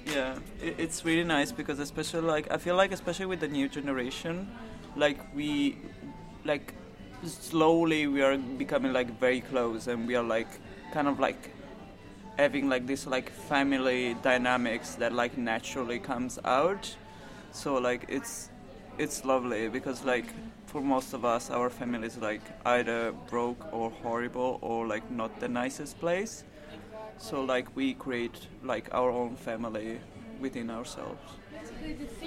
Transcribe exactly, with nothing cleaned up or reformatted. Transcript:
Yeah, it, it's really nice because especially like I feel like especially with the new generation, like we, like slowly we are becoming like very close and we are like kind of like having like this like family dynamics that like naturally comes out. So like it's it's lovely because like for most of us our family is like either broke or horrible or like not the nicest place. So like we create like our own family within ourselves.